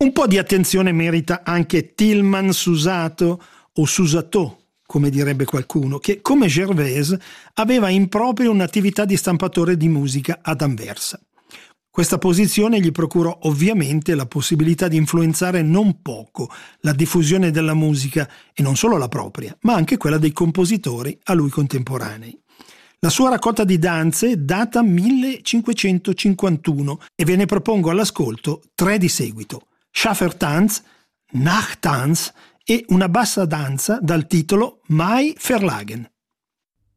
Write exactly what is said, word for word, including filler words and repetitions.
Un po' di attenzione merita anche Tilman Susato o Susato, come direbbe qualcuno, che come Gervais aveva in proprio un'attività di stampatore di musica ad Anversa. Questa posizione gli procurò ovviamente la possibilità di influenzare non poco la diffusione della musica, e non solo la propria, ma anche quella dei compositori a lui contemporanei. La sua raccolta di danze data millecinquecentocinquantuno e ve ne propongo all'ascolto tre di seguito: Schaffertanz, Nachttanz e una bassa danza dal titolo Mai Verlagen.